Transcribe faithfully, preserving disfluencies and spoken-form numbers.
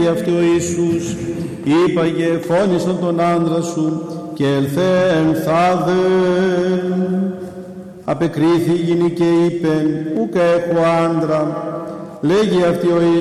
Αυτή ο Ιησούς είπαγε φώνησαν τον άντρα σου και ελθέν θάδε. Απεκρίθη η γυνή και είπε ουκ έχω άντρα. Λέγει αυτή ο Ιησούς